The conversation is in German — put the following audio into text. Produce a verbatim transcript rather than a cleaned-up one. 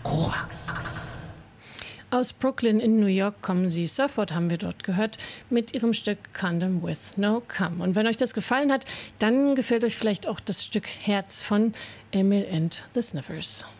Korax. Aus Brooklyn in New York kommen sie, Surfboard haben wir dort gehört, mit ihrem Stück Condom with No Cum. Und wenn euch das gefallen hat, dann gefällt euch vielleicht auch das Stück Herz von Emil and the Sniffers.